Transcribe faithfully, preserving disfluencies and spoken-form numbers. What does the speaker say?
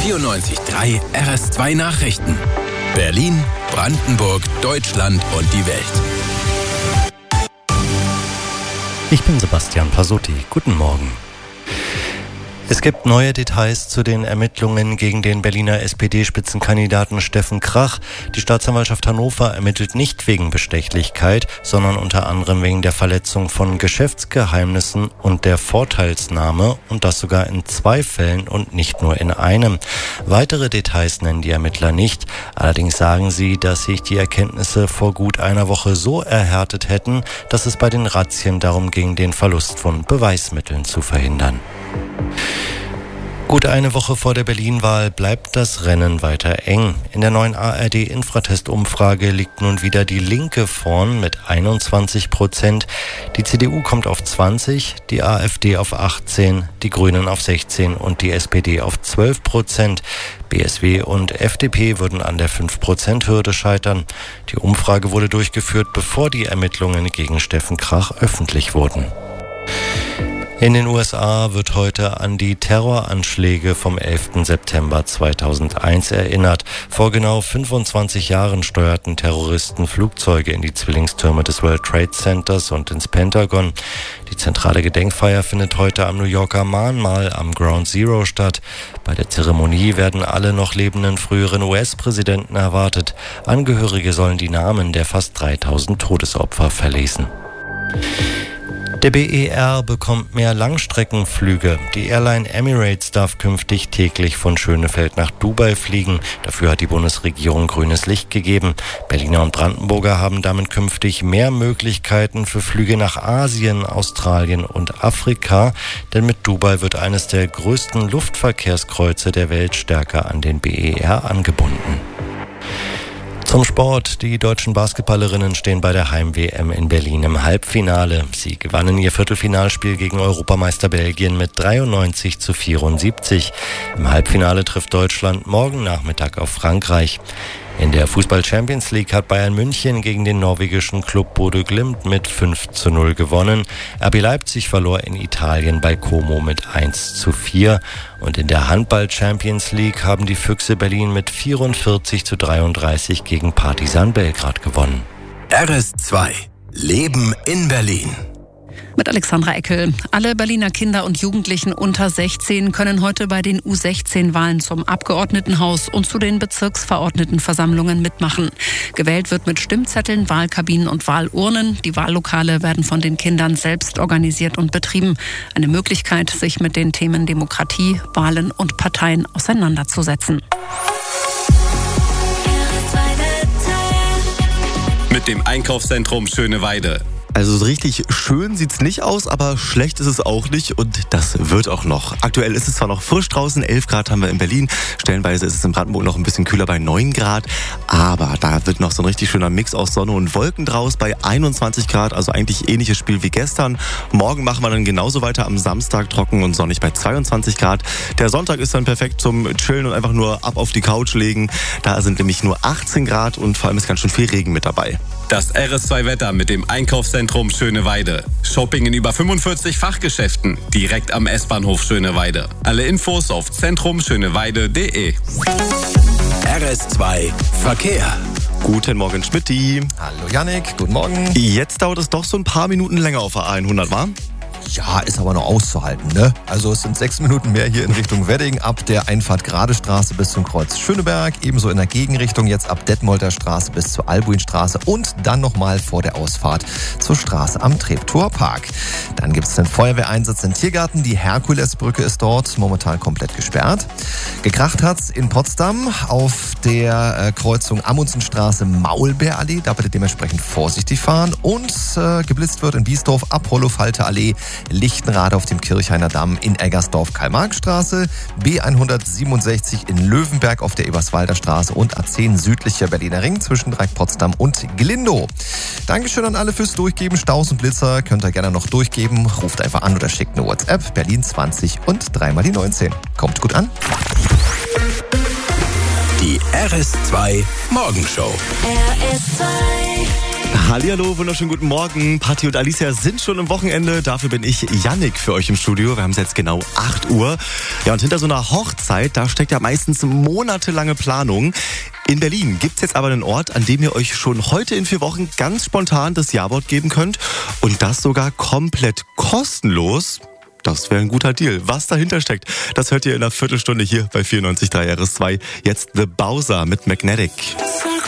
vierundneunzig Komma drei R S zwei Nachrichten. Berlin, Brandenburg, Deutschland und die Welt. Ich bin Sebastian Pasutti. Guten Morgen. Es gibt neue Details zu den Ermittlungen gegen den Berliner S P D-Spitzenkandidaten Steffen Krach. Die Staatsanwaltschaft Hannover ermittelt nicht wegen Bestechlichkeit, sondern unter anderem wegen der Verletzung von Geschäftsgeheimnissen und der Vorteilsnahme, und das sogar in zwei Fällen und nicht nur in einem. Weitere Details nennen die Ermittler nicht. Allerdings sagen sie, dass sich die Erkenntnisse vor gut einer Woche so erhärtet hätten, dass es bei den Razzien darum ging, den Verlust von Beweismitteln zu verhindern. Gut eine Woche vor der Berlin-Wahl bleibt das Rennen weiter eng. In der neuen A R D-Infratest-Umfrage liegt nun wieder die Linke vorn mit einundzwanzig Prozent. Die C D U kommt auf zwanzig, die AfD auf achtzehn, die Grünen auf sechzehn und die S P D auf zwölf Prozent. B S W und F D P würden an der fünf Prozent Hürde scheitern. Die Umfrage wurde durchgeführt, bevor die Ermittlungen gegen Steffen Krach öffentlich wurden. In den U S A wird heute an die Terroranschläge vom elften September zweitausendeins erinnert. Vor genau fünfundzwanzig Jahren steuerten Terroristen Flugzeuge in die Zwillingstürme des World Trade Centers und ins Pentagon. Die zentrale Gedenkfeier findet heute am New Yorker Mahnmal am Ground Zero statt. Bei der Zeremonie werden alle noch lebenden früheren U S-Präsidenten erwartet. Angehörige sollen die Namen der fast dreitausend Todesopfer verlesen. Der B E R bekommt mehr Langstreckenflüge. Die Airline Emirates darf künftig täglich von Schönefeld nach Dubai fliegen. Dafür hat die Bundesregierung grünes Licht gegeben. Berliner und Brandenburger haben damit künftig mehr Möglichkeiten für Flüge nach Asien, Australien und Afrika. Denn mit Dubai wird eines der größten Luftverkehrskreuze der Welt stärker an den B E R angebunden. Zum Sport. Die deutschen Basketballerinnen stehen bei der Heim-W M in Berlin im Halbfinale. Sie gewannen ihr Viertelfinalspiel gegen Europameister Belgien mit dreiundneunzig zu vierundsiebzig. Im Halbfinale trifft Deutschland morgen Nachmittag auf Frankreich. In der Fußball-Champions League hat Bayern München gegen den norwegischen Club Bodø Glimt mit fünf zu null gewonnen. R B Leipzig verlor in Italien bei Como mit eins zu vier. Und in der Handball-Champions League haben die Füchse Berlin mit vierundvierzig zu dreiunddreißig gegen Partizan Belgrad gewonnen. R S zwei. Leben in Berlin. Mit Alexandra Eckel. Alle Berliner Kinder und Jugendlichen unter sechzehn können heute bei den U sechzehn Wahlen zum Abgeordnetenhaus und zu den Bezirksverordnetenversammlungen mitmachen. Gewählt wird mit Stimmzetteln, Wahlkabinen und Wahlurnen. Die Wahllokale werden von den Kindern selbst organisiert und betrieben. Eine Möglichkeit, sich mit den Themen Demokratie, Wahlen und Parteien auseinanderzusetzen. Mit dem Einkaufszentrum Schöneweide. Also so richtig schön sieht's nicht aus, aber schlecht ist es auch nicht und das wird auch noch. Aktuell ist es zwar noch frisch draußen, elf Grad haben wir in Berlin, stellenweise ist es in Brandenburg noch ein bisschen kühler bei neun Grad, aber da wird noch so ein richtig schöner Mix aus Sonne und Wolken draus bei einundzwanzig Grad, also eigentlich ähnliches Spiel wie gestern. Morgen machen wir dann genauso weiter, am Samstag trocken und sonnig bei zweiundzwanzig Grad. Der Sonntag ist dann perfekt zum Chillen und einfach nur ab auf die Couch legen. Da sind nämlich nur achtzehn Grad und vor allem ist ganz schön viel Regen mit dabei. Das R S zwei Wetter mit dem Einkaufszentrum Schöneweide. Shopping in über fünfundvierzig Fachgeschäften direkt am S-Bahnhof Schöneweide. Alle Infos auf zentrum schöneweide punkt de. R S zwei Verkehr. Guten Morgen, Schmidti. Hallo Yannick, guten Morgen. Jetzt dauert es doch so ein paar Minuten länger auf der A hundert, wa? Ja, ist aber noch auszuhalten, ne? Also es sind sechs Minuten mehr hier in Richtung Wedding, ab der Einfahrt Gerade Straße bis zum Kreuz Schöneberg, ebenso in der Gegenrichtung jetzt ab Detmolder Straße bis zur Albuinstraße und dann nochmal vor der Ausfahrt zur Straße am Treptower Park. Dann gibt es den Feuerwehreinsatz in Tiergarten, die Herkulesbrücke ist dort momentan komplett gesperrt. Gekracht hat's in Potsdam auf der äh, Kreuzung Amundsenstraße Maulbeerallee, da bitte dementsprechend vorsichtig fahren und äh, geblitzt wird in Biesdorf Apollo-Falte-Allee, Lichtenrade auf dem Kirchhainer Damm in Eggersdorf Karl-Marx-Straße, B hundertsiebenundsechzig in Löwenberg auf der Eberswalder Straße und A zehn südlicher Berliner Ring zwischen Dreieck Potsdam und Glindow. Dankeschön an alle fürs Durchgeben. Staus und Blitzer könnt ihr gerne noch durchgeben. Ruft einfach an oder schickt eine WhatsApp. Berlin zwanzig und dreimal die neunzehn. Kommt gut an. Die R S zwei Morgenshow. R S zwei Hallihallo, wunderschönen guten Morgen. Patti und Alicia sind schon im Wochenende. Dafür bin ich Yannick für euch im Studio. Wir haben es jetzt genau acht Uhr. Ja, und hinter so einer Hochzeit, da steckt ja meistens monatelange Planung. In Berlin gibt es jetzt aber einen Ort, an dem ihr euch schon heute in vier Wochen ganz spontan das Ja-Wort geben könnt. Und das sogar komplett kostenlos. Das wäre ein guter Deal. Was dahinter steckt, das hört ihr in einer Viertelstunde hier bei vierundneunzig Komma drei R S zwei. Jetzt The Bowser mit Magnetic.